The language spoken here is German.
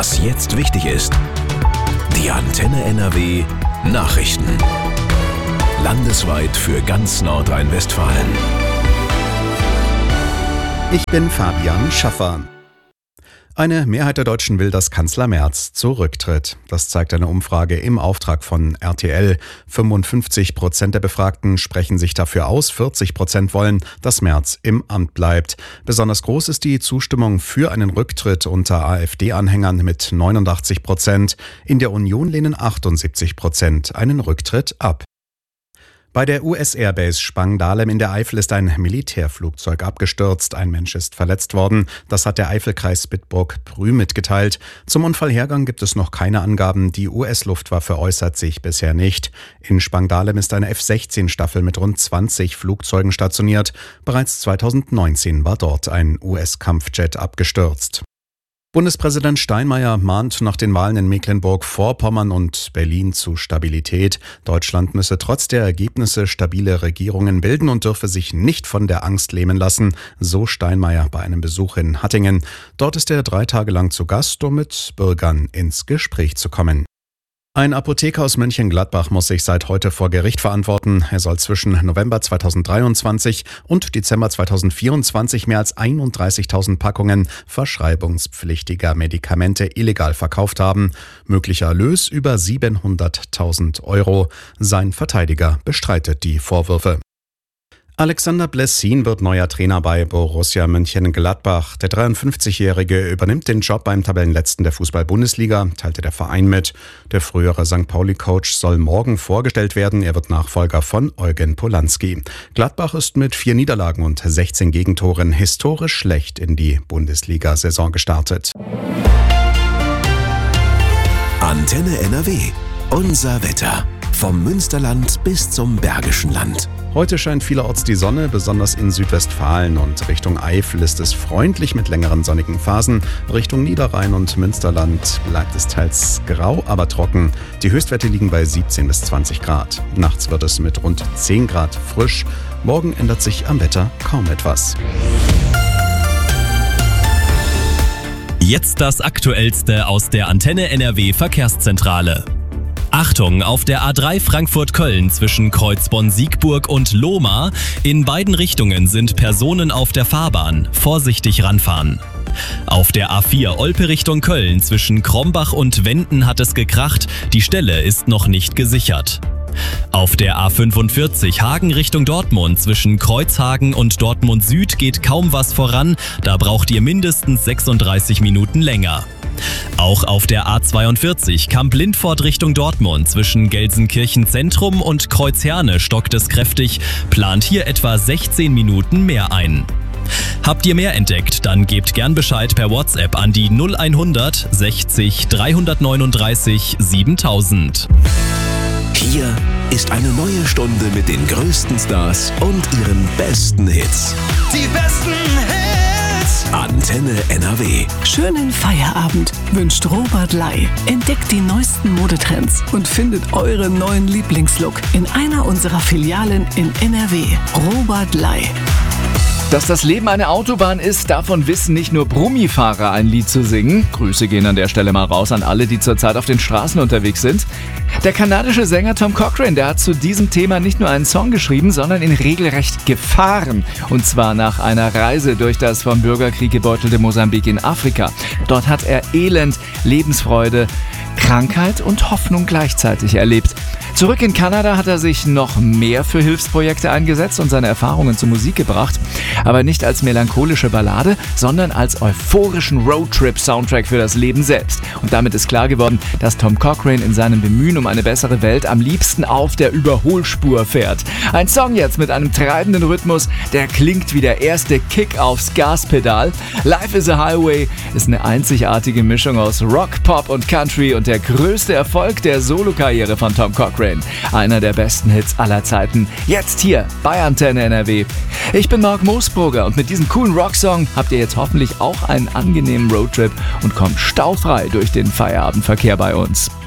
Was jetzt wichtig ist. Die Antenne NRW Nachrichten. Landesweit für ganz Nordrhein-Westfalen. Ich bin Fabian Schaffer. Eine Mehrheit der Deutschen will, dass Kanzler Merz zurücktritt. Das zeigt eine Umfrage im Auftrag von RTL. 55% der Befragten sprechen sich dafür aus, 40% wollen, dass Merz im Amt bleibt. Besonders groß ist die Zustimmung für einen Rücktritt unter AfD-Anhängern mit 89%. In der Union lehnen 78% einen Rücktritt ab. Bei der US-Airbase Spangdahlem in der Eifel ist ein Militärflugzeug abgestürzt. Ein Mensch ist verletzt worden. Das hat der Eifelkreis Bitburg-Prü mitgeteilt. Zum Unfallhergang gibt es noch keine Angaben. Die US-Luftwaffe äußert sich bisher nicht. In Spangdahlem ist eine F-16-Staffel mit rund 20 Flugzeugen stationiert. Bereits 2019 war dort ein US-Kampfjet abgestürzt. Bundespräsident Steinmeier mahnt nach den Wahlen in Mecklenburg-Vorpommern und Berlin zu Stabilität. Deutschland müsse trotz der Ergebnisse stabile Regierungen bilden und dürfe sich nicht von der Angst lähmen lassen, so Steinmeier bei einem Besuch in Hattingen. Dort ist er 3 Tage lang zu Gast, um mit Bürgern ins Gespräch zu kommen. Ein Apotheker aus Mönchengladbach muss sich seit heute vor Gericht verantworten. Er soll zwischen November 2023 und Dezember 2024 mehr als 31.000 Packungen verschreibungspflichtiger Medikamente illegal verkauft haben. Möglicher Erlös über 700.000 Euro. Sein Verteidiger bestreitet die Vorwürfe. Alexander Blessin wird neuer Trainer bei Borussia Mönchengladbach. Der 53-Jährige übernimmt den Job beim Tabellenletzten der Fußball-Bundesliga, teilte der Verein mit. Der frühere St. Pauli-Coach soll morgen vorgestellt werden. Er wird Nachfolger von Eugen Polanski. Gladbach ist mit 4 Niederlagen und 16 Gegentoren historisch schlecht in die Bundesliga-Saison gestartet. Antenne NRW. Unser Wetter. Vom Münsterland bis zum Bergischen Land. Heute scheint vielerorts die Sonne, besonders in Südwestfalen und Richtung Eifel ist es freundlich mit längeren sonnigen Phasen. Richtung Niederrhein und Münsterland bleibt es teils grau, aber trocken. Die Höchstwerte liegen bei 17 bis 20 Grad. Nachts wird es mit rund 10 Grad frisch. Morgen ändert sich am Wetter kaum etwas. Jetzt das Aktuellste aus der Antenne NRW Verkehrszentrale. Achtung, auf der A3 Frankfurt-Köln zwischen Kreuzbonn-Siegburg und Lohmar. In beiden Richtungen sind Personen auf der Fahrbahn. Vorsichtig ranfahren. Auf der A4 Olpe Richtung Köln zwischen Krombach und Wenden hat es gekracht. Die Stelle ist noch nicht gesichert. Auf der A45 Hagen Richtung Dortmund zwischen Kreuzhagen und Dortmund Süd geht kaum was voran. Da braucht ihr mindestens 36 Minuten länger. Auch auf der A42 Kamp-Lindfort Richtung Dortmund zwischen Gelsenkirchen Zentrum und Kreuzherne stockt es kräftig, plant hier etwa 16 Minuten mehr ein. Habt ihr mehr entdeckt, dann gebt gern Bescheid per WhatsApp an die 0100 60 339 7000. Hier ist eine neue Stunde mit den größten Stars und ihren besten Hits. Die besten Hits! Antenne NRW. Schönen Feierabend wünscht Robert Ley. Entdeckt die neuesten Modetrends und findet euren neuen Lieblingslook in einer unserer Filialen in NRW. Robert Ley. Dass das Leben eine Autobahn ist, davon wissen nicht nur Brummifahrer ein Lied zu singen. Grüße gehen an der Stelle mal raus an alle, die zurzeit auf den Straßen unterwegs sind. Der kanadische Sänger Tom Cochrane, der hat zu diesem Thema nicht nur einen Song geschrieben, sondern ihn regelrecht gefahren. Und zwar nach einer Reise durch das vom Bürgerkrieg gebeutelte Mosambik in Afrika. Dort hat er Elend, Lebensfreude, Krankheit und Hoffnung gleichzeitig erlebt. Zurück in Kanada hat er sich noch mehr für Hilfsprojekte eingesetzt und seine Erfahrungen zur Musik gebracht. Aber nicht als melancholische Ballade, sondern als euphorischen Roadtrip-Soundtrack für das Leben selbst. Und damit ist klar geworden, dass Tom Cochrane in seinem Bemühen um eine bessere Welt am liebsten auf der Überholspur fährt. Ein Song jetzt mit einem treibenden Rhythmus, der klingt wie der erste Kick aufs Gaspedal. Life is a Highway ist eine einzigartige Mischung aus Rock, Pop und Country und der größte Erfolg der Solokarriere von Tom Cochrane. Einer der besten Hits aller Zeiten. Jetzt hier bei Antenne NRW. Ich bin Marc Moosbrugger und mit diesem coolen Rocksong habt ihr jetzt hoffentlich auch einen angenehmen Roadtrip und kommt staufrei durch den Feierabendverkehr bei uns.